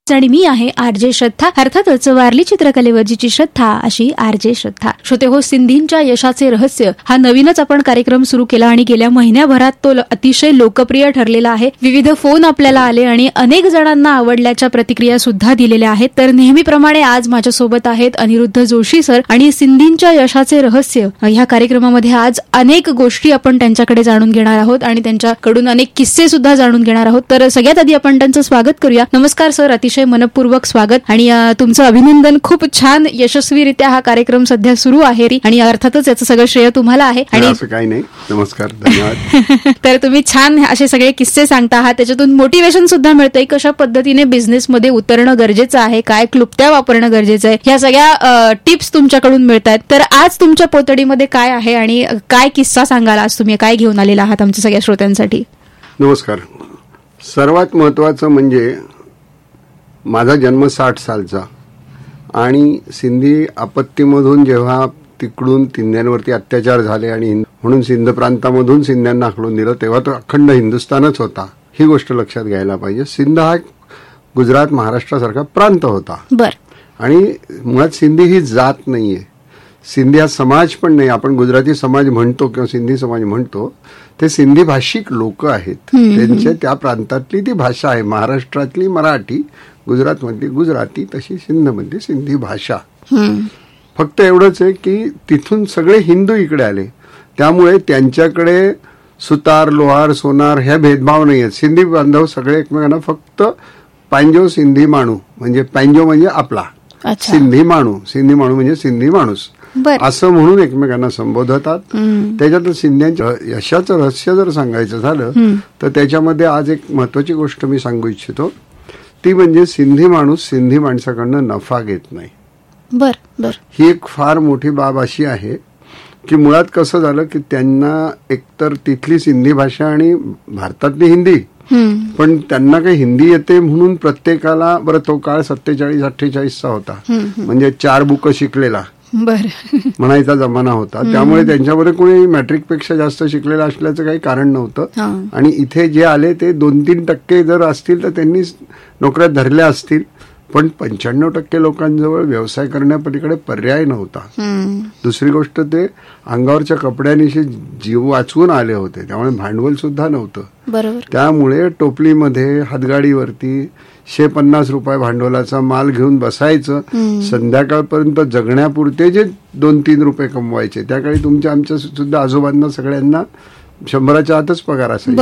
आणि मी आहे आरजे श्रद्धा. अर्थातच वारली चित्रकलेवरची श्रद्धा अशी आरजे श्रद्धा. श्रोते हो, सिंधींच्या यशाचे रहस्य हा नवीनच आपण कार्यक्रम सुरू केला आणि गेल्या महिन्याभरात तो अतिशय लोकप्रिय ठरलेला आहे. विविध फोन आपल्याला आले आणि अनेक जणांना आवडल्याच्या प्रतिक्रिया सुद्धा दिलेल्या आहेत. तर नेहमीप्रमाणे आज माझ्यासोबत आहेत अनिरुद्ध जोशी सर आणि सिंधींच्या यशाचे रहस्य ह्या कार्यक्रमामध्ये आज अनेक गोष्टी आपण त्यांच्याकडे जाणून घेणार आहोत आणि त्यांच्याकडून अनेक किस्से सुद्धा जाणून घेणार आहोत. तर सगळ्यात आधी आपण त्यांचं स्वागत करूया. नमस्कार सर, अतिशय मनपूर्वक स्वागत आणि तुमचं अभिनंदन. खूप छान यशस्वीरित्या हा कार्यक्रम सध्या सुरू आहे आणि अर्थातच याचं सगळं श्रेय तुम्हाला आहे. आणि असं काही नाही. नमस्कार, धन्यवाद. तर तुम्ही छान असे सगळे किस्से सांगता आहात, त्याच्यातून मोटिवेशन सुद्धा मिळतंय. कशा पद्धतीने बिझनेसमध्ये उतरणं गरजेचं आहे, काय क्लुप्त्या वापरणं गरजेचं आहे, ह्या सगळ्या टिप्स तुमच्याकडून मिळतात. तर आज तुमच्या पोतडीमध्ये काय आहे आणि काय किस्सा सांगाल? आज तुम्ही काय घेऊन आलेला आहात आमच्या सगळ्या श्रोत्यांसाठी? नमस्कार. सर्वात महत्वाचं म्हणजे माझा जन्म 60 सालचा आणि सिंधी आपत्तीमधून जेव्हा तिकडून सिंध्यांवरती अत्याचार झाले आणि म्हणून सिंध प्रांतामधून सिंध्यांना हाकलून दिलं, तेव्हा तो अखंड हिंदुस्थानच होता. ही गोष्ट लक्षात घ्यायला पाहिजे. सिंध हा गुजरात महाराष्ट्रासारखा प्रांत होता. आणि मुळात सिंधी ही जात नाहीये, सिंधी हा समाज पण नाही. आपण गुजराती समाज म्हणतो किंवा सिंधी समाज म्हणतो, ते सिंधी भाषिक लोक आहेत. त्यांच्या त्या प्रांतातली ती भाषा आहे. महाराष्ट्रातली मराठी, गुजरातमधली गुजराती, तशी सिंधमधली सिंधी भाषा. फक्त एवढंच आहे की तिथून सगळे हिंदू इकडे आले, त्यामुळे त्यांच्याकडे सुतार, लोहार, सोनार ह्या भेदभाव नाही आहेत. सिंधी बांधव सगळे एकमेकांना फक्त पांजो सिंधी माणू, म्हणजे पांजो म्हणजे आपला, सिंधी माणू, सिंधी माणू म्हणजे सिंधी माणूस असं म्हणून एकमेकांना संबोधतात. त्याच्यात सिंध्यांच्या यशाचं रहस्य जर सांगायचं झालं तर त्याच्यामध्ये आज एक महत्वाची गोष्ट मी सांगू इच्छितो. ती म्हणजे सिंधी माणूस सिंधी माणसाकडनं नफा घेत नाही. ही एक फार मोठी बाब अशी आहे की मुळात कसं झालं की त्यांना एकतर तिथली सिंधी भाषा आणि भारतातली हिंदी, पण त्यांना काही हिंदी येते म्हणून प्रत्येकाला, बरं तो काळ 47-48चा होता, म्हणजे 4 बुक शिकलेला म्हणायचा जमाना होता. त्यामुळे त्यांच्यामध्ये कोणी मॅट्रिक पेक्षा जास्त शिकलेला असल्याचं काही कारण नव्हतं. आणि इथे जे आले ते 2-3% जर असतील तर त्यांनी नोकऱ्या धरल्या असतील, पण 95% लोकांजवळ व्यवसाय करण्यापलीकडे पर्याय नव्हता. दुसरी गोष्ट, ते अंगावरच्या कपड्यांशी जीव वाचवून आले होते, त्यामुळे भांडवल सुद्धा नव्हतं. त्यामुळे टोपलीमध्ये हातगाडीवरती 150 रुपये भांडवलाचा माल घेऊन बसायचं. संध्याकाळपर्यंत जगण्यापुरते जे 2-3 रुपये कमवायचे. त्या काळी तुमच्या आमच्या सुद्धा आजोबांना सगळ्यांना 100च्या आतच पगार असायचा.